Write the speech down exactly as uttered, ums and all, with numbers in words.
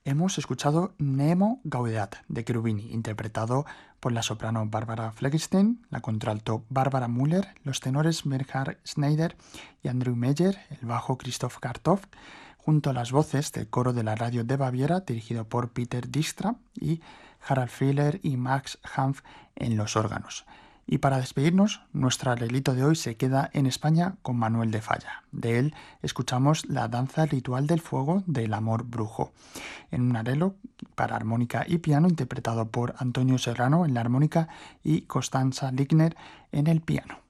Hemos escuchado Nemo Gaudeat de Cherubini, interpretado por la soprano Barbara Fleckenstein, la contralto Barbara Müller, los tenores Bernhard Schneider y Andrew Meyer, el bajo Christoph Kartoff, junto a las voces del coro de la radio de Baviera, dirigido por Peter Dijkstra, y Harald Fehler y Max Hanf en los órganos. Y para despedirnos, nuestro arreglito de hoy se queda en España con Manuel de Falla. De él escuchamos la danza ritual del fuego del amor brujo, en un arreglo para armónica y piano interpretado por Antonio Serrano en la armónica y Costanza Ligner en el piano.